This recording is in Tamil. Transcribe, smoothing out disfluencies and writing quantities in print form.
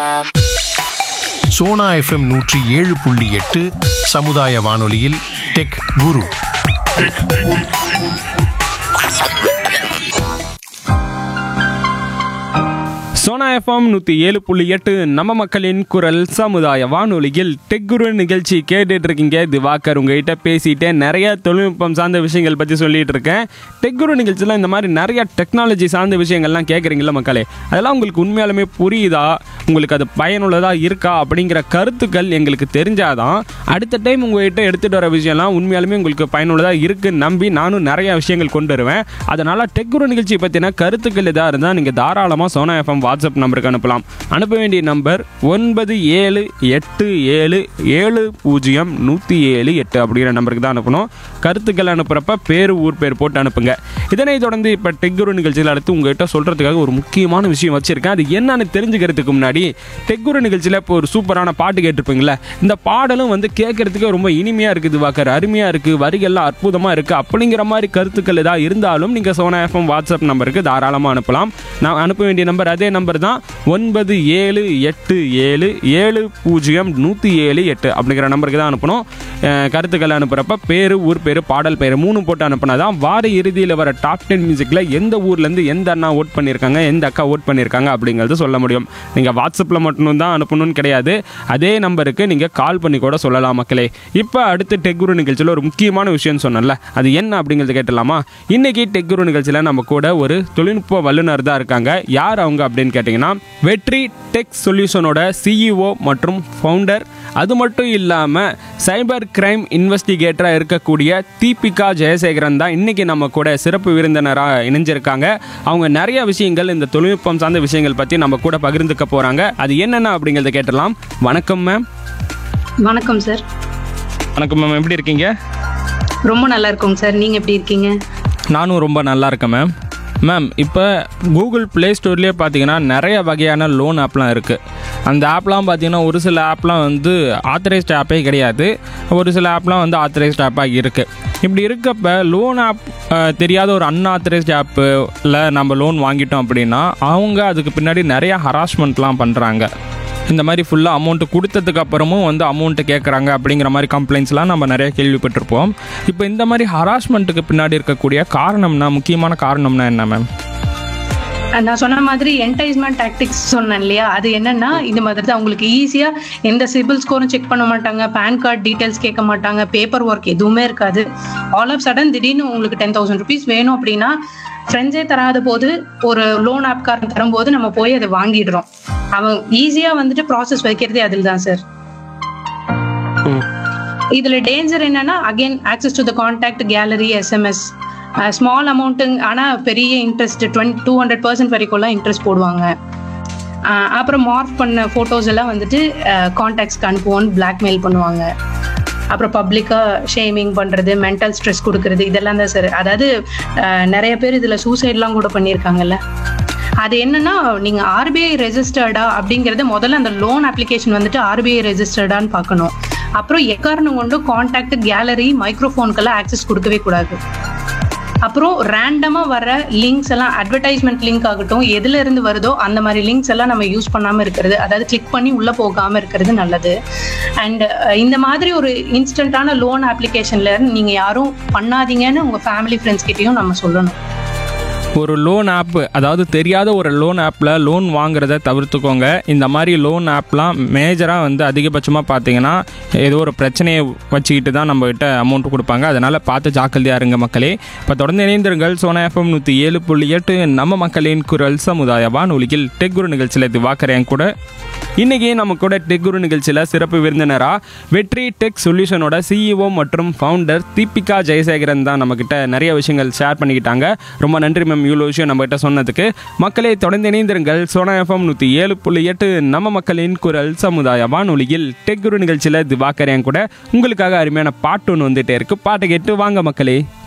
சோனா எஃப்எம் 107.8 சமுதாய வானொலியில் டெக் குரு. சோனா எஃப்எம் 107.8 நம்ம மக்களின் குரல் சமுதாய வானொலியில் டெக் குரு நிகழ்ச்சி கேட்டுட்டு இருக்கீங்க. திவாகர் உங்ககிட்ட பேசிட்டே நிறைய தொழில்நுட்பம் சார்ந்த விஷயங்கள் பற்றி சொல்லிட்டு இருக்கேன். டெக் குரு நிகழ்ச்சியில் இந்த மாதிரி நிறைய டெக்னாலஜி சார்ந்த விஷயங்கள்லாம் கேட்குறீங்களா மக்களே? அதெல்லாம் உங்களுக்கு உண்மையாலுமே புரியுதா, உங்களுக்கு அது பயனுள்ளதாக இருக்கா அப்படிங்கிற கருத்துக்கள் எங்களுக்கு தெரிஞ்சாதான் அடுத்த டைம் உங்கள்கிட்ட எடுத்துகிட்டு வர விஷயம்லாம் உண்மையாலுமே உங்களுக்கு பயனுள்ளதாக இருக்குன்னு நம்பி நானும் நிறைய விஷயங்கள் கொண்டு வருவேன். அதனால் டெக் குரு நிகழ்ச்சி பற்றின கருத்துக்கள் எதாக இருந்தால் நீங்கள் தாராளமாக சோனா எஃப்எம் வாட்ஸ்அப் நம்பருக்கு அனுப்பலாம். அனுப்ப வேண்டிய நம்பர் 9787070178 அப்படிங்கிற நம்பருக்கு தான் அனுப்பணும். கருத்துக்கள் அனுப்புகிறப்ப பேர் ஊர் பேர் போட்டு அனுப்புங்க. இதனைத் தொடர்ந்து இப்போ டெக் குரு நிகழ்ச்சியில் அடுத்து உங்கள்கிட்ட சொல்கிறதுக்காக ஒரு முக்கியமான விஷயம் வச்சுருக்கேன். அது என்னன்னு தெரிஞ்சுக்கிறதுக்கு முன்னாடி டெக் குரு நிகழ்ச்சியில் இப்போ ஒரு சூப்பரான பாட்டு கேட்டிருப்பீங்களே, இந்த பாடலும் வந்து கேட்குறதுக்கு ரொம்ப இனிமையாக இருக்குது, வாக்கர் அருமையாக இருக்குது, வரிகள்லாம் அற்புதமாக இருக்குது அப்படிங்கிற மாதிரி கருத்துக்கள் ஏதாவது இருந்தாலும் நீங்கள் சோனா எஃப்எம் வாட்ஸ்அப் நம்பருக்கு தாராளமாக அனுப்பலாம். நான் அனுப்ப வேண்டிய நம்பர் அதே நம்பர் தான் 9787700178 அப்படிங்கிற நம்பருக்கு தான் அனுப்பணும். கருத்துக்களை அனுப்புகிறப்ப பேர் ஊர் பேர் பாடல் பேர் 3 போட்டு அனுப்பினா தான் வார இறுதியில் வர டாப் 10 மியூசிக்கில் எந்த ஊர்லேருந்து எந்த அண்ணா ஓட் பண்ணியிருக்காங்க, எந்த அக்கா ஓட் பண்ணியிருக்காங்க அப்படிங்கிறது சொல்ல முடியும். நீங்கள் வாட்ஸ்அப்பில் மட்டும் தான் அனுப்பணும்னு கிடையாது, அதே நம்பருக்கு நீங்கள் கால் பண்ணி கூட சொல்லலாம் மக்களே. இப்போ அடுத்து டெக் குரு நிகழ்ச்சியில் ஒரு முக்கியமான விஷயம் சொன்னல, அது என்ன அப்படிங்கிறது கேட்டலாமா? இன்றைக்கி டெக் குரு நிகழ்ச்சியில் நம்ம கூட ஒரு தொழில்நுட்ப வல்லுநர் தான் இருக்காங்க. யார் அவங்க அப்படின்னு கேட்டிங்கன்னா, வெற்றி டெக் சொல்யூஷனோட சிஇஓ மற்றும் ஃபவுண்டர், அது மட்டும் இல்லாமல் சைபர் கிரைம் இன்வெஸ்டிகேட்டராக இருக்கக்கூடிய தீபிகா ஜெயசேகரன் தான் இன்றைக்கி நம்ம கூட சிறப்பு விருந்தினராக இணைஞ்சிருக்காங்க. அவங்க நிறைய விஷயங்கள், இந்த தொழில்நுட்பம் சார்ந்த விஷயங்கள் பற்றி நம்ம கூட பகிர்ந்துக்க போகிறாங்க. அது என்னென்ன அப்படிங்கிறத கேட்டலாம். வணக்கம் மேம். வணக்கம் சார். வணக்கம் மேம், எப்படி இருக்கீங்க? ரொம்ப நல்லா இருக்கோங்க சார், நீங்கள் எப்படி இருக்கீங்க? நானும் ரொம்ப நல்லா இருக்கேன் மேம். மேம், இப்போ கூகுள் ப்ளே ஸ்டோர்லேயே பார்த்தீங்கன்னா நிறைய வகையான லோன் ஆப்லாம் இருக்குது. அந்த ஆப்லாம் பார்த்தீங்கன்னா ஒரு சில ஆப்லாம் வந்து ஆத்தரைஸ்ட் ஆப்பே கிடையாது, ஒரு சில ஆப்லாம் வந்து ஆத்தரைஸ்ட் ஆப்பாக இருக்குது. இப்படி இருக்கப்போ லோன் ஆப் தெரியாத ஒரு அன்ஆத்தரைஸ்ட் ஆப்பில் நம்ம லோன் வாங்கிட்டோம் அப்படின்னா அவங்க அதுக்கு பின்னாடி நிறையா ஹராஸ்மெண்ட்லாம் பண்ணுறாங்க. இந்த மாதிரி ஃபுல்லாக அமௌண்ட்டு கொடுத்ததுக்கு அப்புறமும் வந்து அமௌண்ட்டு கேட்குறாங்க அப்படிங்கிற மாதிரி கம்ப்ளைண்ட்ஸ்லாம் நம்ம நிறைய கேள்விப்பட்டிருப்போம். இப்போ இந்த மாதிரி ஹராஸ்மெண்ட்டுக்கு பின்னாடி இருக்கக்கூடிய காரணம்னா, முக்கியமான காரணம்னா என்ன மேம்? நான் சொன்ன மாதிரி என்டைஸ்மெண்ட் டாக்டிக்ஸ் சொன்னேன் இல்லையா, அது என்னன்னா இந்த மாதிரி தான். உங்களுக்கு ஈஸியாக எந்த சிபில் ஸ்கோரும் செக் பண்ண மாட்டாங்க, பேன் கார்டு டீட்டெயில்ஸ் கேட்க மாட்டாங்க, பேப்பர் ஒர்க் எதுவுமே இருக்காது. ஆல் ஆஃப் சடன் திடீர்னு உங்களுக்கு 10,000 rupees வேணும் அப்படின்னா ஃப்ரெண்ட்ஸே தராத போது ஒரு லோன் ஆப்காரன் தரும்போது நம்ம போய் அதை வாங்கிடுறோம். அவன் ஈஸியாக வந்துட்டு ப்ராசஸ் வைக்கிறதே அதில் தான் சார். இதுல டேஞ்சர் என்னன்னா, again access to the contact gallery, SMS, small amount ஆனால் பெரிய இன்ட்ரெஸ்ட் 200% வரைக்கும்லாம் இன்ட்ரெஸ்ட் போடுவாங்க. அப்புறம் மார்க் பண்ண ஃபோட்டோஸ் எல்லாம் வந்துட்டு கான்டாக்ட்ஸ்க்கு அனுப்புவோன்னு பிளாக்மெயில் பண்ணுவாங்க. அப்புறம் பப்ளிக்காக ஷேமிங் பண்ணுறது, மென்டல் ஸ்ட்ரெஸ் கொடுக்கறது, இதெல்லாம் தான் சார். அதாவது நிறைய பேர் இதில் சூசைட்லாம் கூட பண்ணியிருக்காங்கல்ல. அது என்னன்னா, நீங்கள் ஆர்பிஐ ரெஜிஸ்டர்டா அப்படிங்கிறத முதல்ல அந்த லோன் அப்ளிகேஷன் வந்துட்டு ஆர்பிஐ ரெஜிஸ்டர்டான்னு பார்க்கணும். அப்புறம் எக்காரணம் கொண்டு கான்டாக்ட் கேலரி, மைக்ரோஃபோனுக்கெல்லாம் ஆக்சஸ் கொடுக்கவே கூடாது. அப்புறம் ரேண்டமாக வர லிங்க்ஸ் எல்லாம், அட்வர்டைஸ்மெண்ட் லிங்க் ஆகட்டும், எதுல இருந்து வருதோ அந்த மாதிரி லிங்க்ஸ் எல்லாம் நம்ம யூஸ் பண்ணாமல் இருக்கிறது, அதாவது கிளிக் பண்ணி உள்ளே போகாமல் இருக்கிறது நல்லது. அண்ட் இந்த மாதிரி ஒரு இன்ஸ்டன்டான லோன் அப்ளிகேஷன்ல நீங்கள் யாரும் பண்ணாதீங்கன்னு உங்கள் ஃபேமிலி ஃப்ரெண்ட்ஸ் கிட்டையும் நம்ம சொல்லணும். ஒரு லோன் ஆப்பு, அதாவது தெரியாத ஒரு லோன் ஆப்பில் லோன் வாங்குறத தவிர்த்துக்கோங்க. இந்த மாதிரி லோன் ஆப்லாம் மேஜராக வந்து அதிகபட்சமாக பார்த்தீங்கன்னா ஏதோ ஒரு பிரச்சனையை வச்சுக்கிட்டு தான் நம்மகிட்ட அமௌண்ட் கொடுப்பாங்க. அதனால் பார்த்து ஜாக்கிரதையாக இருங்க மக்களே. இப்போ தொடர்ந்து இணைந்திருங்கள் சோனா எஃப்எம் 107.8 நம்ம மக்களின் குரல் சமுதாய வானொலியில் டெக் குரு நிகழ்ச்சியில் இது வாக்கறேன் கூட. இன்றைக்கி நம்ம கூட டெக் குரு நிகழ்ச்சியில் சிறப்பு விருந்தினராக வெற்றி டெக் சொல்யூஷனோட சிஇஓ மற்றும் ஃபவுண்டர் தீபிகா ஜெயசேகரன் தான் நம்மக்கிட்ட நிறைய விஷயங்கள் ஷேர் பண்ணிக்கிட்டாங்க. ரொம்ப நன்றி மேம் இவ்வளோ விஷயம் நம்மகிட்ட சொன்னதுக்கு. மக்களே தொடர்ந்து இணைந்திருங்கள் சோனா எஃப்எம் 107.8 நம்ம மக்களின் குரல் சமுதாய வானொலியில் டெக் குரு நிகழ்ச்சியில் இது வாக்கறேன் கூட. உங்களுக்காக அருமையான பாட்டு ஒன்று வந்துகிட்டே இருக்குது, பாட்டை கேட்டு வாங்க மக்களே.